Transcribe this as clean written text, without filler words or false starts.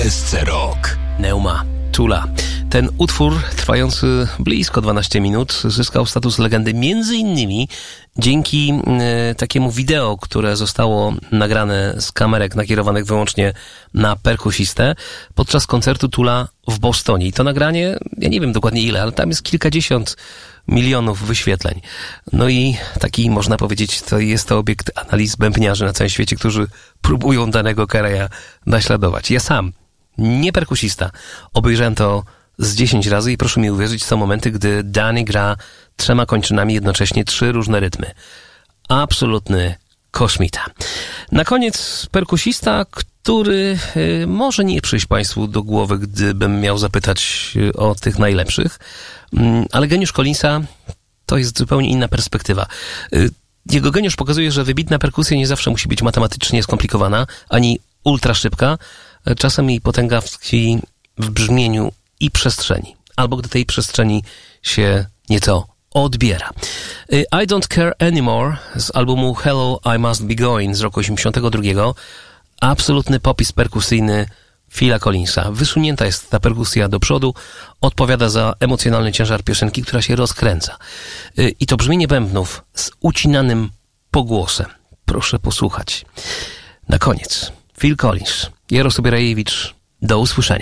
SC Rock. Neuma, Tula. Ten utwór, trwający blisko 12 minut, zyskał status legendy m.in. dzięki takiemu wideo, które zostało nagrane z kamerek nakierowanych wyłącznie na perkusistę podczas koncertu Tula w Bostonie. I to nagranie, ja nie wiem dokładnie ile, ale tam jest kilkadziesiąt milionów wyświetleń. No i taki, można powiedzieć, to jest to obiekt analiz bębniarzy na całym świecie, którzy próbują danego Careya naśladować. Ja sam, nie perkusista, obejrzałem to z 10 razy i proszę mi uwierzyć, są momenty, gdy Danny gra 3 kończynami jednocześnie 3 różne rytmy. Absolutny kosmita. Na koniec perkusista, który może nie przyjść Państwu do głowy, gdybym miał zapytać o tych najlepszych, ale geniusz Collinsa to jest zupełnie inna perspektywa. Jego geniusz pokazuje, że wybitna perkusja nie zawsze musi być matematycznie skomplikowana, ani ultra szybka. Czasem jej potęga tkwi w brzmieniu i przestrzeni, albo gdy tej przestrzeni się nieco odbiera. I Don't Care Anymore z albumu Hello, I Must Be Going z roku 1982. Absolutny popis perkusyjny Phila Collinsa. Wysunięta jest ta perkusja do przodu, odpowiada za emocjonalny ciężar piosenki, która się rozkręca. I to brzmienie bębnów z ucinanym pogłosem. Proszę posłuchać. Na koniec Phil Collins, Jarosław Rajewicz. Do usłyszenia.